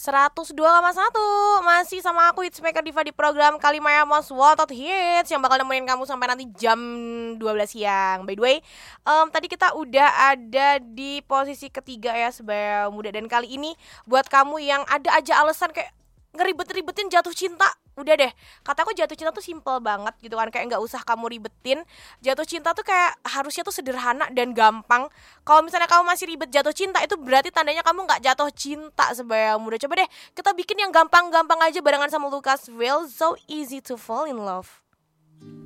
102,1 masih sama aku Hitsmaker Diva di program Kalimaya Most Wanted Hits yang bakal nemenin kamu sampai nanti jam 12 siang. By the way, tadi kita udah ada di posisi ketiga ya sebagai muda. Dan kali ini buat kamu yang ada aja alasan kayak ngeribet-ribetin jatuh cinta, udah deh, kataku jatuh cinta tuh simple banget gitu kan. Kayak gak usah kamu ribetin. Jatuh cinta tuh kayak harusnya tuh sederhana dan gampang. Kalau misalnya kamu masih ribet jatuh cinta, itu berarti tandanya kamu gak jatuh cinta sebagai muda. Coba deh kita bikin yang gampang-gampang aja barengan sama Lucas Will. So easy to fall in love.